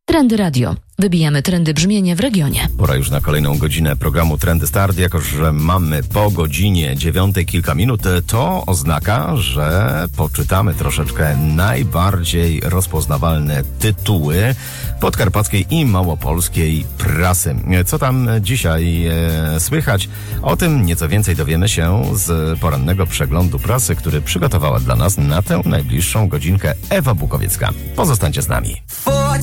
Trendy Radio. Wybijamy trendy brzmienie w regionie. Pora już na kolejną godzinę programu Trendy Start. Jako że mamy po godzinie 9 kilka minut, to oznaka, że poczytamy troszeczkę najbardziej rozpoznawalne tytuły podkarpackiej i małopolskiej prasy. Co tam dzisiaj słychać? O tym nieco więcej dowiemy się z porannego przeglądu prasy, który przygotowała dla nas na tę najbliższą godzinkę Ewa Bukowiecka. Pozostańcie z nami.